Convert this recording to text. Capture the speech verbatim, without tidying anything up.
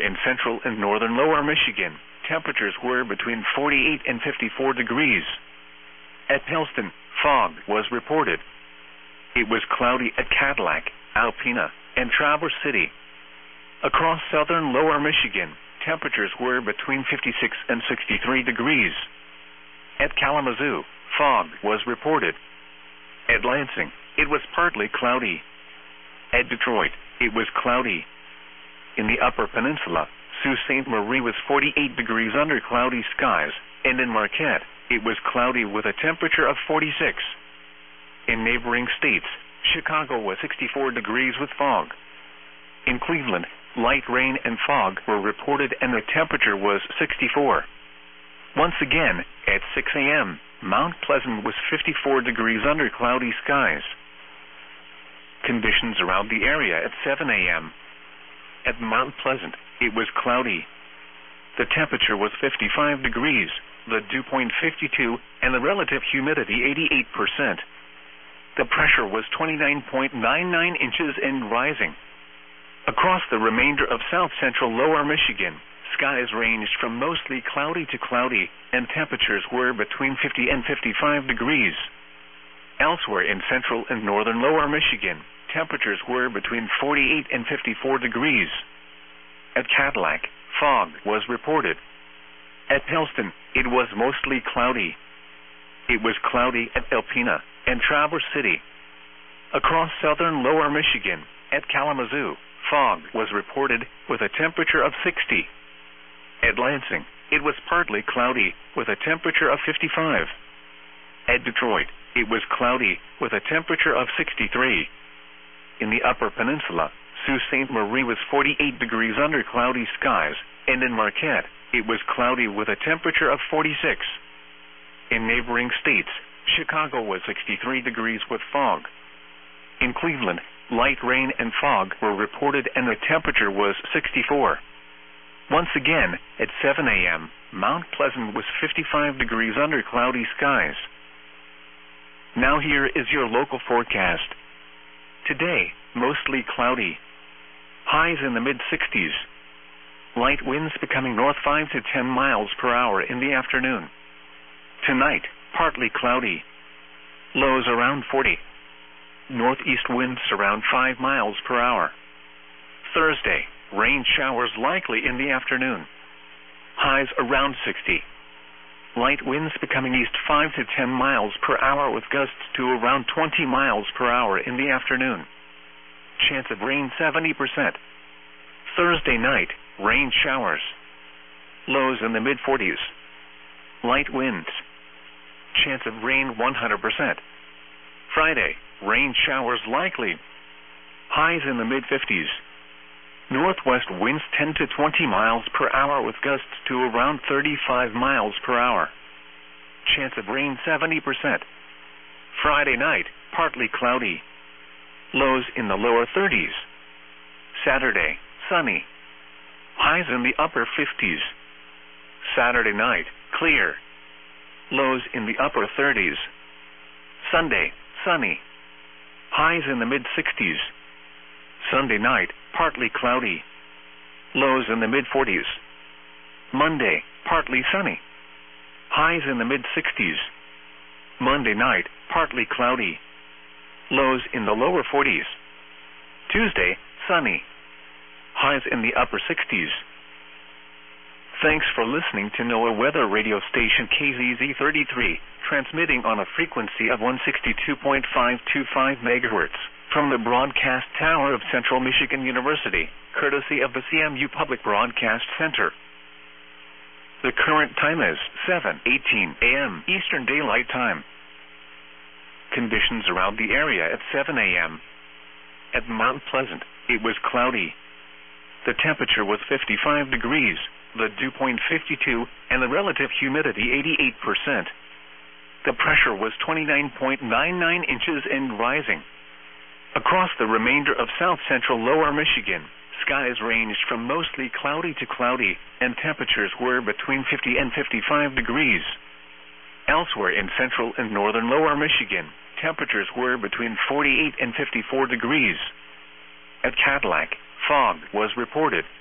in central and northern lower Michigan, temperatures were between forty-eight and fifty-four degrees. At Pellston, fog was reported. It was cloudy at Cadillac, Alpena, and Traverse City. Across southern lower Michigan, temperatures were between fifty-six and sixty-three degrees. At Kalamazoo, fog was reported. At Lansing, it was partly cloudy. At Detroit, it was cloudy. In the Upper Peninsula, Sault Ste. Marie was forty-eight degrees under cloudy skies, and in Marquette, it was cloudy with a temperature of forty-six. In neighboring states, Chicago was sixty-four degrees with fog. In Cleveland, light rain and fog were reported and the temperature was sixty-four. Once again, at six a.m., Mount Pleasant was fifty-four degrees under cloudy skies. Conditions around the area at seven a.m. At Mount Pleasant, it was cloudy. The temperature was fifty-five degrees, the dew point fifty-two, and the relative humidity eighty-eight percent. The pressure was twenty-nine point nine nine inches and rising. Across the remainder of south-central lower Michigan, skies ranged from mostly cloudy to cloudy, and temperatures were between fifty and fifty-five degrees. Elsewhere in central and northern lower Michigan, temperatures were between forty-eight and fifty-four degrees. At Cadillac, fog was reported. At Pellston, it was mostly cloudy. It was cloudy at Alpena and Traverse City. Across southern lower Michigan, at Kalamazoo, fog was reported with a temperature of sixty. At Lansing, it was partly cloudy with a temperature of fifty-five. At Detroit, it was cloudy with a temperature of sixty-three. In the Upper Peninsula, Sault Ste. Marie was forty-eight degrees under cloudy skies, and in Marquette, it was cloudy with a temperature of forty-six. In neighboring states, Chicago was sixty-three degrees with fog. In Cleveland, light rain and fog were reported and the temperature was sixty-four. Once again, at seven a.m., Mount Pleasant was fifty-five degrees under cloudy skies. Now here is your local forecast. Today, mostly cloudy. Highs in the mid-sixties. Light winds becoming north five to ten miles per hour in the afternoon. Tonight, partly cloudy. Lows around forty. Northeast winds around five miles per hour. Thursday, rain showers likely in the afternoon. Highs around sixty. Light winds becoming east five to ten miles per hour with gusts to around twenty miles per hour in the afternoon. Chance of rain seventy percent. Thursday night, rain showers. Lows in the mid-forties. Light winds. Chance of rain one hundred percent. Friday, rain showers likely. Highs in the mid-fifties. Northwest winds ten to twenty miles per hour with gusts to around thirty-five miles per hour. Chance of rain seventy percent. Friday night, partly cloudy. Lows in the lower thirties. Saturday, sunny. Highs in the upper fifties. Saturday night, clear. Lows in the upper thirties. Sunday, sunny. Highs in the mid-sixties. Sunday night, partly cloudy. Lows in the mid-forties. Monday, partly sunny. Highs in the mid-sixties. Monday night, partly cloudy. Lows in the lower forties. Tuesday, sunny. Highs in the upper sixties. Thanks for listening to NOAA Weather Radio Station K Z Z thirty-three, transmitting on a frequency of one sixty-two point five two five megahertz from the broadcast tower of Central Michigan University, courtesy of the C M U Public Broadcast Center. The current time is seven eighteen a.m. Eastern Daylight Time. Conditions around the area at seven a.m. At Mount Pleasant, it was cloudy. The temperature was fifty-five degrees, the dew point fifty-two, and the relative humidity eighty-eight percent. The pressure was twenty-nine point nine nine inches and rising. Across the remainder of south-central lower Michigan, skies ranged from mostly cloudy to cloudy, and temperatures were between fifty and fifty-five degrees. Elsewhere in central and northern lower Michigan, temperatures were between forty-eight and fifty-four degrees. At Cadillac, fog was reported.